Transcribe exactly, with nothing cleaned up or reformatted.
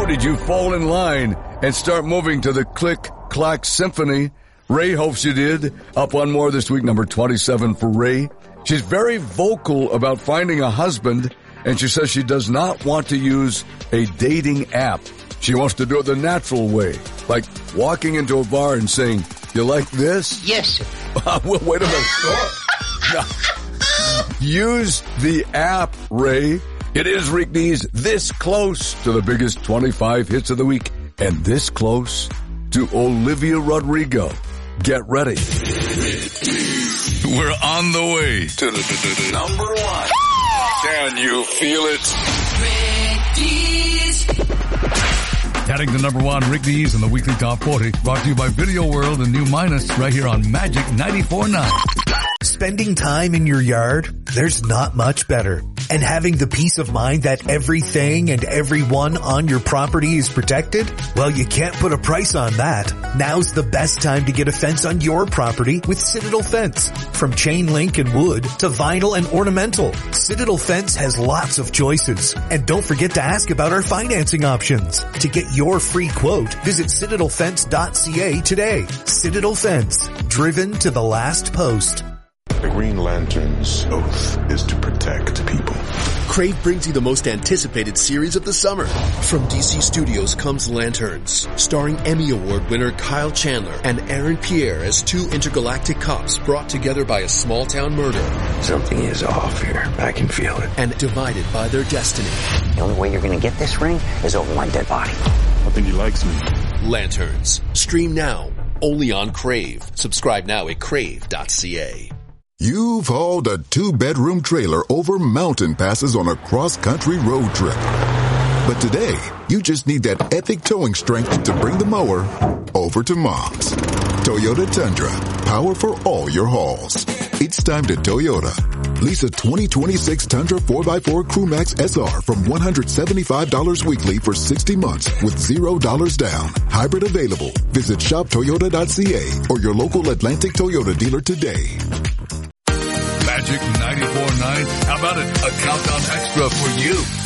Oh, did you fall in line and start moving to the click-clack symphony? Ray hopes you did. Up one more this week, number twenty-seven for Ray. She's very vocal about finding a husband, and she says she does not want to use a dating app. She wants to do it the natural way, like walking into a bar and saying, "You like this?" Yes, sir. Well, wait a minute. No. Use the app, Ray. It is Rick Dees, this close to the biggest twenty-five hits of the week, and this close to Olivia Rodrigo. Get ready. We're on the way to the, the, the number one. Can you feel it? Heading to number one, Rick Dees in the weekly top forty. Brought to you by Video World and New Minus right here on Magic ninety-four point nine. Spending time in your yard? There's not much better. And having the peace of mind that everything and everyone on your property is protected? Well, you can't put a price on that. Now's the best time to get a fence on your property with Citadel Fence. From chain link and wood to vinyl and ornamental, Citadel Fence has lots of choices. And don't forget to ask about our financing options. To get your free quote, visit citadel fence dot c a today. Citadel Fence, driven to the last post. The Green Lantern's oath is to protect people. Crave brings you the most anticipated series of the summer. From D C Studios comes Lanterns, starring Emmy Award winner Kyle Chandler and Aaron Pierre as two intergalactic cops brought together by a small-town murder. Something is off here. I can feel it. And divided by their destiny. The only way you're going to get this ring is over my dead body. I think he likes me. Lanterns. Stream now. Only on Crave. Subscribe now at crave dot c a. You've hauled a two-bedroom trailer over mountain passes on a cross-country road trip. But today, you just need that epic towing strength to bring the mower over to Mom's. Toyota Tundra. Power for all your hauls. It's time to Toyota. Lease a twenty twenty-six Tundra four by four CrewMax S R from one hundred seventy-five dollars weekly for sixty months with zero dollars down. Hybrid available. Visit shop toyota dot c a or your local Atlantic Toyota dealer today. Magic ninety-four point nine. How about it? A countdown extra for you.